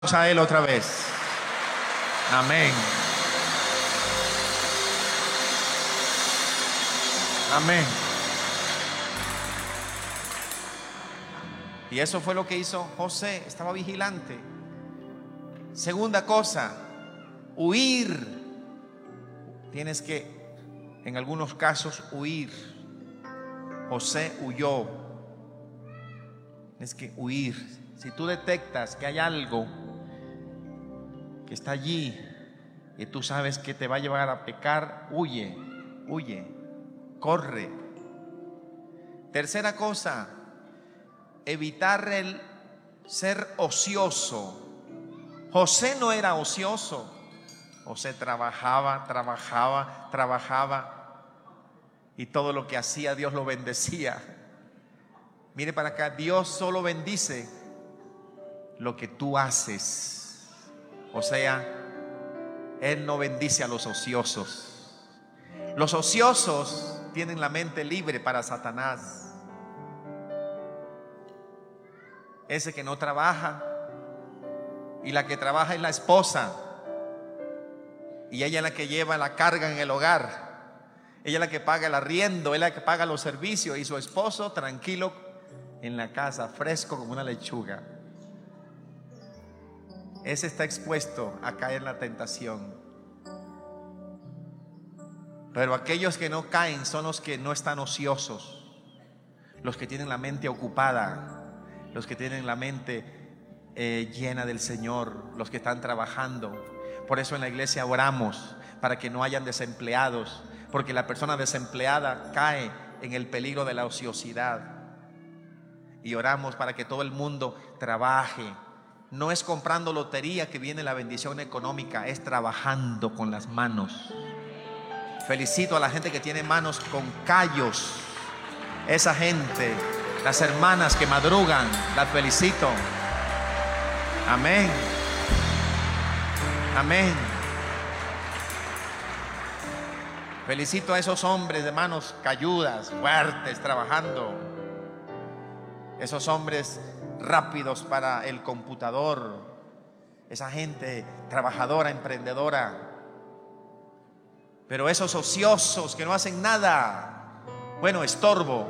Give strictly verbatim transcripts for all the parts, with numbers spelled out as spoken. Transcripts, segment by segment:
A Él otra vez. Amén. Amén. Y eso fue lo que hizo José. Estaba vigilante. Segunda cosa, huir. Tienes que, en algunos casos, huir. José huyó. Tienes que huir. Si tú detectas que hay algo que está allí y tú sabes que te va a llevar a pecar, huye, huye, corre. Tercera cosa, evitar el ser ocioso. José no era ocioso. José trabajaba, trabajaba, trabajaba, y todo lo que hacía Dios lo bendecía. Mire para acá, Dios solo bendice lo que tú haces. O sea, Él no bendice a los ociosos. Los ociosos tienen la mente libre para Satanás. Ese que no trabaja, y la que trabaja es la esposa, y ella es la que lleva la carga en el hogar. Ella es la que paga el arriendo, ella es la que paga los servicios, y su esposo tranquilo en la casa, fresco como una lechuga. Ese está expuesto a caer en la tentación. Pero aquellos que no caen son los que no están ociosos, los que tienen la mente ocupada, los que tienen la mente eh, llena del Señor, los que están trabajando. Por eso en la iglesia oramos para que no hayan desempleados, porque la persona desempleada cae en el peligro de la ociosidad. Y oramos para que todo el mundo trabaje. No es comprando lotería que viene la bendición económica, es trabajando con las manos. Felicito a la gente que tiene manos con callos. Esa gente, las hermanas que madrugan, las felicito. Amén. Amén. Felicito a esos hombres de manos calludas, fuertes, trabajando. Esos hombres rápidos para el computador, esa gente trabajadora, emprendedora. Pero esos ociosos que no hacen nada, bueno, estorbo.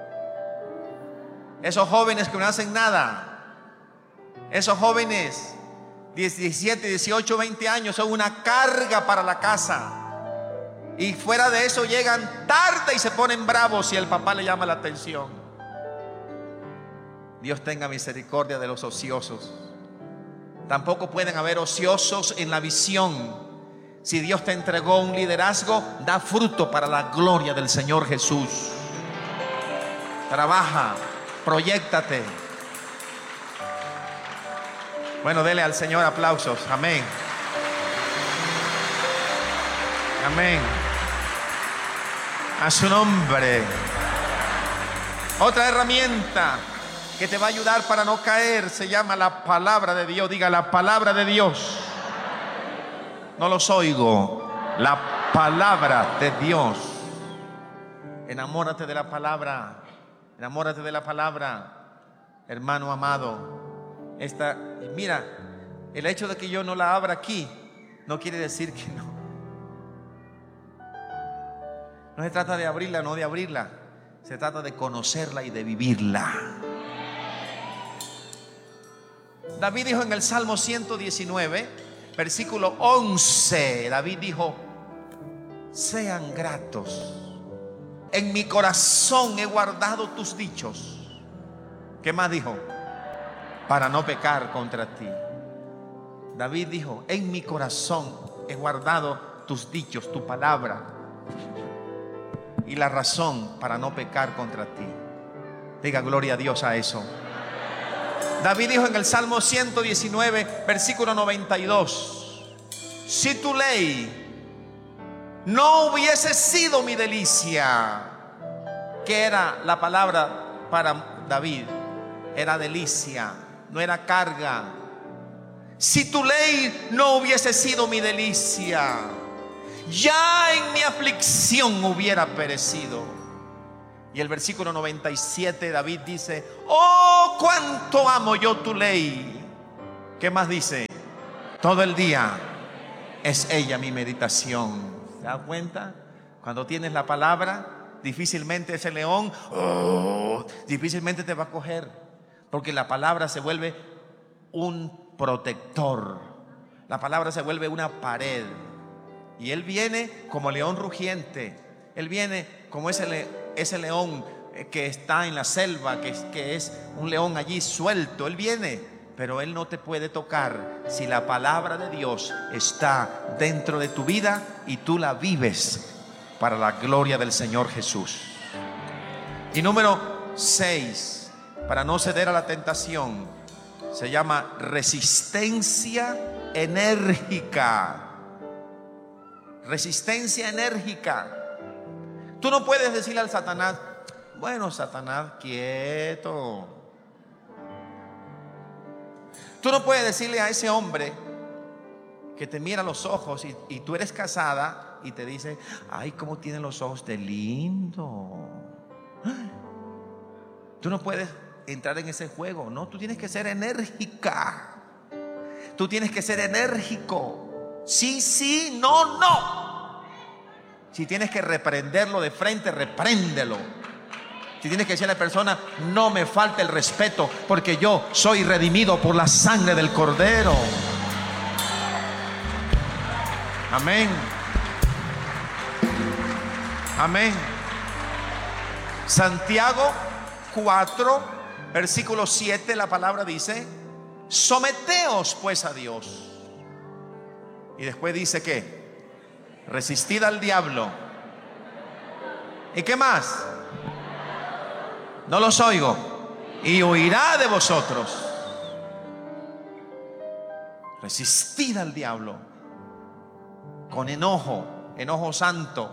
Esos jóvenes que no hacen nada, esos jóvenes diecisiete, dieciocho, veinte años son una carga para la casa, y fuera de eso llegan tarde y se ponen bravos si el papá le llama la atención. Dios tenga misericordia de los ociosos. Tampoco pueden haber ociosos en la visión. Si Dios te entregó un liderazgo, da fruto para la gloria del Señor Jesús. Trabaja, proyéctate. Bueno, dele al Señor aplausos. Amén. Amén. A su nombre. Otra herramienta que te va a ayudar para no caer se llama la palabra de Dios. Diga, la palabra de Dios. No los oigo. La palabra de Dios. Enamórate de la palabra. Enamórate de la palabra, hermano amado. Esta, mira, el hecho de que yo no la abra aquí no quiere decir que no. No se trata de abrirla, no de abrirla. Se trata de conocerla y de vivirla. David dijo en el Salmo ciento diecinueve, versículo once, David dijo: sean gratos, en mi corazón he guardado tus dichos. ¿Qué más dijo? Para no pecar contra ti. David dijo: en mi corazón he guardado tus dichos, tu palabra, y la razón para no pecar contra ti. Diga gloria a Dios a eso. David dijo en el Salmo ciento diecinueve, versículo noventa y dos: si tu ley no hubiese sido mi delicia. ¿Qué era la palabra para David? Era delicia, no era carga. Si tu ley no hubiese sido mi delicia, ya en mi aflicción hubiera perecido. Y el versículo noventa y siete, David dice: oh, cuánto amo yo tu ley. ¿Qué más dice? Todo el día es ella mi meditación. ¿Se da cuenta? Cuando tienes la palabra, difícilmente ese león, oh, difícilmente te va a coger, porque la palabra se vuelve un protector. La palabra se vuelve una pared. Y él viene como león rugiente. Él viene como ese, le, ese león que está en la selva, que, que es un león allí suelto. Él viene, pero él no te puede tocar si la palabra de Dios está dentro de tu vida y tú la vives para la gloria del Señor Jesús. Y número seis, para no ceder a la tentación, se llama resistencia enérgica. Resistencia enérgica. Tú no puedes decirle al Satanás: bueno, Satanás, quieto. Tú no puedes decirle a ese hombre que te mira a los ojos y, y tú eres casada y te dice: ay, cómo tienen los ojos de lindo. Tú no puedes entrar en ese juego. No, tú tienes que ser enérgica. Tú tienes que ser enérgico. Sí, sí, no, no. Si tienes que reprenderlo de frente, repréndelo. Si tienes que decirle a la persona: no me falte el respeto, porque yo soy redimido por la sangre del Cordero. Amén. Amén. Santiago cuatro, versículo siete, la palabra dice: someteos pues a Dios. Y después dice que resistid al diablo. ¿Y qué más? No los oigo. Y huirá de vosotros. Resistid al diablo con enojo, enojo santo.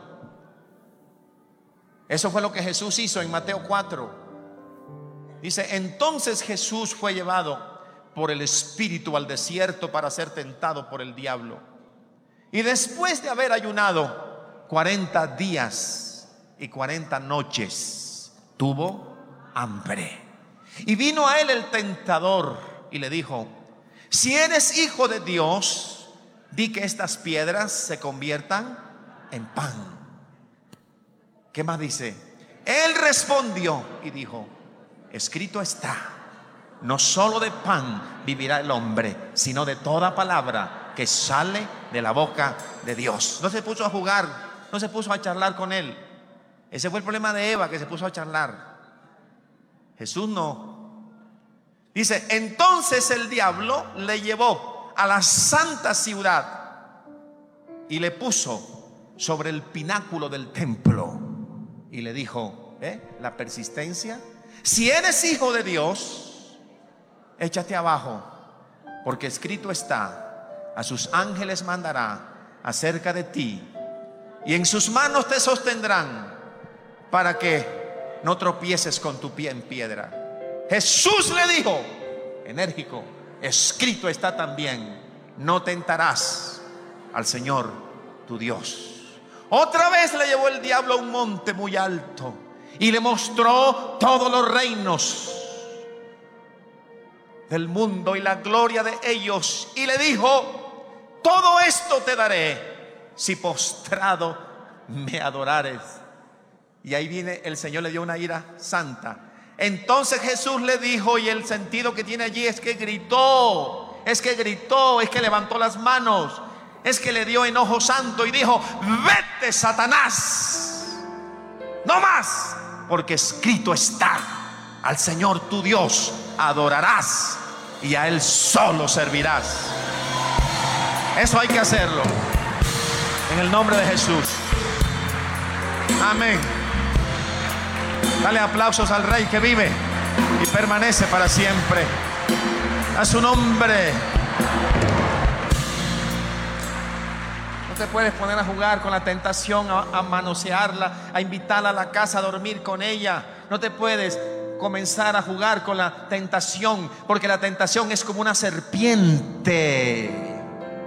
Eso fue lo que Jesús hizo en Mateo cuatro. Dice: entonces Jesús fue llevado por el Espíritu al desierto para ser tentado por el diablo. Y después de haber ayunado cuarenta días y cuarenta noches, tuvo hambre. Y vino a él el tentador y le dijo: si eres hijo de Dios, di que estas piedras se conviertan en pan. ¿Qué más dice? Él respondió y dijo: escrito está, no solo de pan vivirá el hombre, sino de toda palabra que sale de la boca de Dios. No se puso a jugar, no se puso a charlar con él. Ese fue el problema de Eva, que se puso a charlar. Jesús no. Dice: entonces el diablo le llevó a la santa ciudad y le puso sobre el pináculo del templo y le dijo, ¿eh? La persistencia. Si eres hijo de Dios, échate abajo, porque escrito está: a sus ángeles mandará acerca de ti, y en sus manos te sostendrán, para que no tropieces con tu pie en piedra. Jesús le dijo, enérgico: escrito está también: no tentarás al Señor tu Dios. Otra vez le llevó el diablo a un monte muy alto y le mostró todos los reinos del mundo y la gloria de ellos, y le dijo: todo esto te daré si postrado me adorares. Y ahí viene, el Señor le dio una ira santa. Entonces Jesús le dijo, y el sentido que tiene allí es que gritó, es que gritó, es que levantó las manos, es que le dio enojo santo y dijo: vete, Satanás, no más, porque escrito está: al Señor tu Dios adorarás y a Él solo servirás. Eso hay que hacerlo en el nombre de Jesús. Amén. Dale aplausos al Rey que vive y permanece para siempre. A su nombre. No te puedes poner a jugar con la tentación, a, a manosearla, a invitarla a la casa a dormir con ella. No te puedes comenzar a jugar con la tentación, porque la tentación es como una serpiente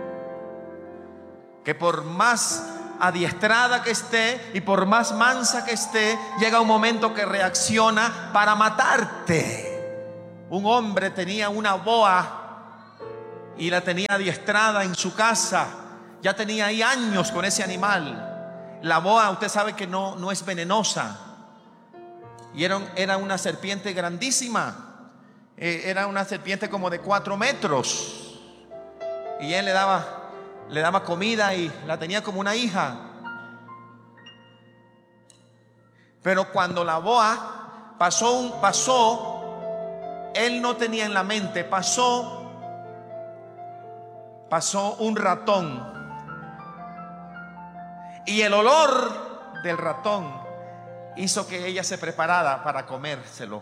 que por más adiestrada que esté y por más mansa que esté, llega un momento que reacciona para matarte. Un hombre tenía una boa y la tenía adiestrada en su casa. Ya tenía ahí años con ese animal. La boa, usted sabe que no, no es venenosa. Y era, era una serpiente grandísima. Eh, era una serpiente como de cuatro metros. Y él le daba, le daba comida y la tenía como una hija. Pero cuando la boa pasó, un, pasó, él no tenía en la mente, pasó, pasó un ratón. Y el olor del ratón hizo que ella se preparara para comérselo.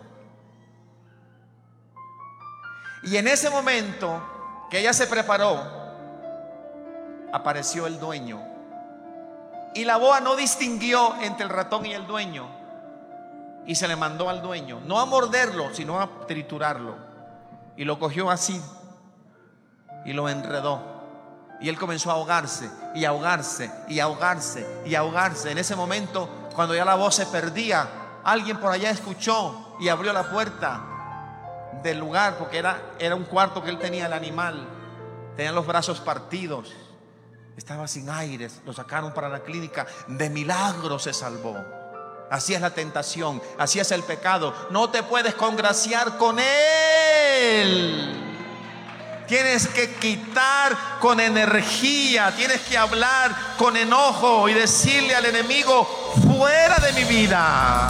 Y en ese momento que ella se preparó, apareció el dueño. Y la boa no distinguió entre el ratón y el dueño, y se le mandó al dueño, no a morderlo, sino a triturarlo. Y lo cogió así y lo enredó. Y él comenzó a ahogarse y ahogarse y ahogarse y ahogarse. En ese momento, cuando ya la voz se perdía, alguien por allá escuchó y abrió la puerta del lugar, porque era, era un cuarto que él tenía, el animal. Tenía los brazos partidos, estaba sin aires, lo sacaron para la clínica. De milagro se salvó. Así es la tentación, así es el pecado. No te puedes congraciar con él. Tienes que quitar con energía, tienes que hablar con enojo y decirle al enemigo: fuera de mi vida.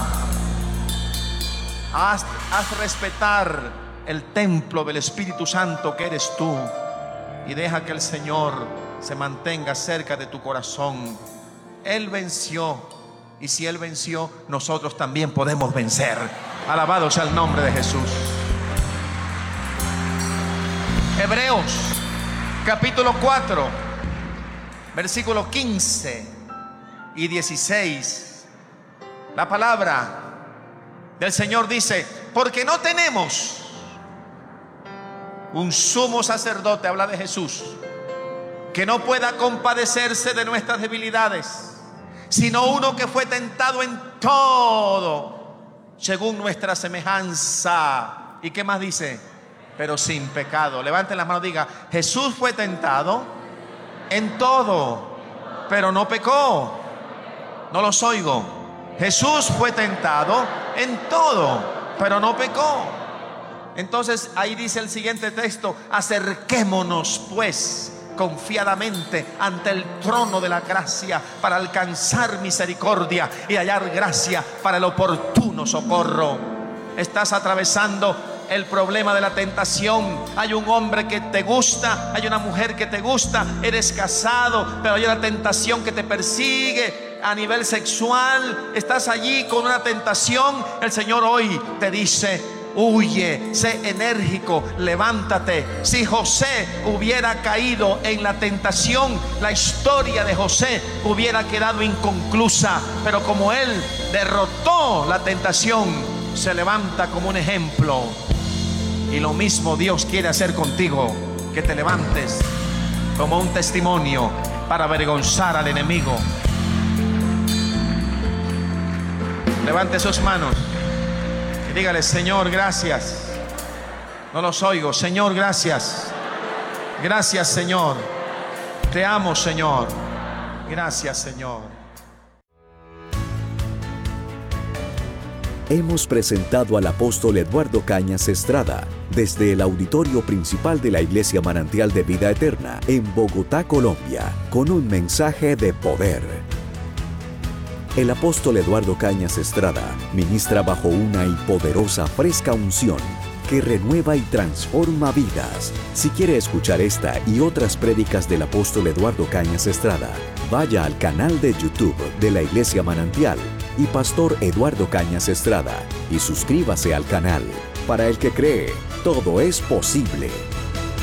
Haz, haz respetar el templo del Espíritu Santo que eres tú, y deja que el Señor se mantenga cerca de tu corazón. Él venció, y si Él venció, nosotros también podemos vencer. Alabado sea el nombre de Jesús. Hebreos capítulo cuatro, versículos quince y dieciséis. La palabra del Señor dice: porque no tenemos un sumo sacerdote, habla de Jesús, que no pueda compadecerse de nuestras debilidades, sino uno que fue tentado en todo según nuestra semejanza. ¿Y qué más dice? Pero sin pecado. Levanten las manos, diga: Jesús fue tentado en todo, pero no pecó. No los oigo. Jesús fue tentado en todo, pero no pecó. Entonces ahí dice el siguiente texto: acerquémonos pues confiadamente ante el trono de la gracia para alcanzar misericordia y hallar gracia para el oportuno socorro. Estás atravesando el problema de la tentación. Hay un hombre que te gusta, hay una mujer que te gusta, eres casado, pero hay una tentación que te persigue a nivel sexual. Estás allí con una tentación. El Señor hoy te dice: huye, sé enérgico, levántate. Si José hubiera caído en la tentación, la historia de José hubiera quedado inconclusa, pero como él derrotó la tentación, se levanta como un ejemplo. Y lo mismo Dios quiere hacer contigo, que te levantes como un testimonio para avergonzar al enemigo. Levante sus manos y dígale: Señor, gracias. No los oigo. Señor, gracias. Gracias, Señor. Te amo, Señor. Gracias, Señor. Hemos presentado al apóstol Eduardo Cañas Estrada desde el auditorio principal de la Iglesia Manantial de Vida Eterna en Bogotá, Colombia, con un mensaje de poder. El apóstol Eduardo Cañas Estrada ministra bajo una y poderosa fresca unción que renueva y transforma vidas. Si quiere escuchar esta y otras prédicas del apóstol Eduardo Cañas Estrada, vaya al canal de YouTube de la Iglesia Manantial y Pastor Eduardo Cañas Estrada y suscríbase al canal. Para el que cree, todo es posible.